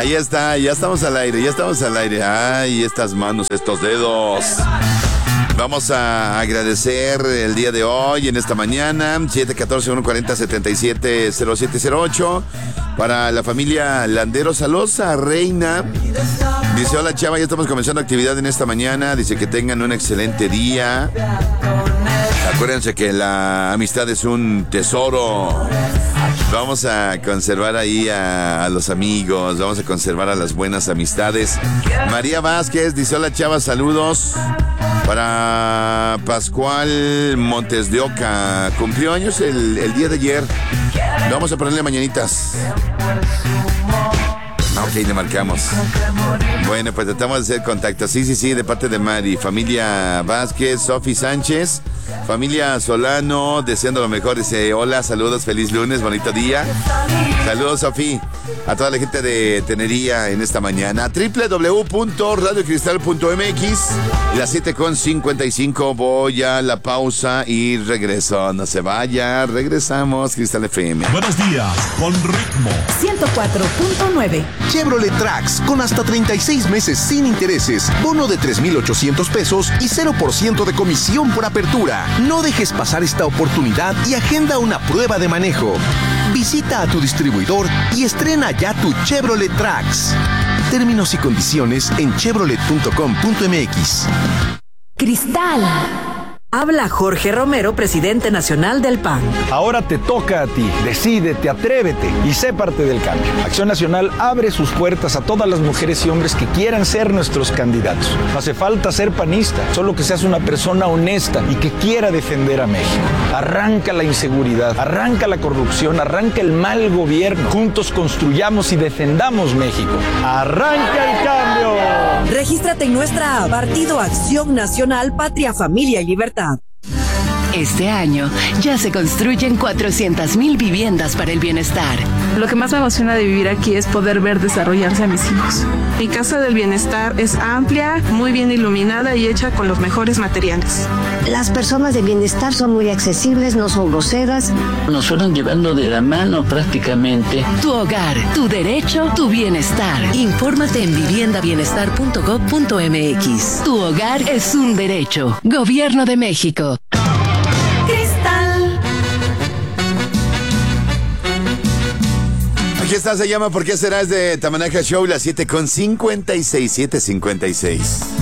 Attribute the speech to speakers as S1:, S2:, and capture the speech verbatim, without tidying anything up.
S1: Ahí está, ya estamos al aire, ya estamos al aire. Ay, estas manos, estos dedos. Vamos a agradecer el día de hoy, en esta mañana, siete uno cuatro, uno cuatro cero, siete siete cero siete cero ocho, para la familia Landeros Salosa, Reina. Dice, hola chava, ya estamos comenzando actividad en esta mañana. Dice que tengan un excelente día. Acuérdense que la amistad es un tesoro. Vamos a conservar ahí a, a los amigos, vamos a conservar a las buenas amistades. María Vázquez dice, hola chava, saludos para Pascual Montes de Oca. Cumplió años el, el día de ayer. Vamos a ponerle mañanitas. Ok, le marcamos. Bueno, pues tratamos de hacer contacto. Sí, sí, sí, de parte de Mari. Familia Vázquez, Sofi Sánchez, familia Solano, deseando lo mejor. Dice, hola, saludos, feliz lunes, bonito día. Saludos, Sofi, a toda la gente de Tenería en esta mañana. doble u doble u doble u punto radio cristal punto m x. Las siete con cincuenta y cinco. Voy a la pausa y regreso. No se vaya, regresamos. Cristal F M.
S2: Buenos días, con ritmo.
S3: ciento cuatro punto nueve.
S4: Chevrolet Trax, con hasta treinta y seis meses sin intereses, bono de tres mil ochocientos pesos y cero por ciento de comisión por apertura. No dejes pasar esta oportunidad y agenda una prueba de manejo. Visita a tu distribuidor y estrena ya tu Chevrolet Trax. Términos y condiciones en chevrolet punto com punto m x.
S3: Cristal. Habla Jorge Romero, presidente nacional del P A N.
S5: Ahora te toca a ti. Decídete, atrévete y sé parte del cambio. Acción Nacional abre sus puertas a todas las mujeres y hombres que quieran ser nuestros candidatos. No hace falta ser panista, solo que seas una persona honesta y que quiera defender a México. Arranca la inseguridad, arranca la corrupción, arranca el mal gobierno. Juntos construyamos y defendamos México. ¡Arranca el cambio!
S3: Regístrate en nuestra app, Partido Acción Nacional, Patria, Familia y Libertad.
S6: Este año ya se construyen cuatrocientas mil viviendas para el bienestar.
S7: Lo que más me emociona de vivir aquí es poder ver desarrollarse a mis hijos. Mi casa del bienestar es amplia, muy bien iluminada y hecha con los mejores materiales.
S8: Las personas de bienestar son muy accesibles, no son groseras.
S9: Nos fueron llevando de la mano prácticamente.
S6: Tu hogar, tu derecho, tu bienestar. Infórmate en vivienda bienestar punto gov punto m x. Tu hogar es un derecho. Gobierno de México.
S1: Aquí está, se llama ¿Por qué será? Es de Tamanaja Show, las siete con cincuenta y seis, siete cincuenta y seis.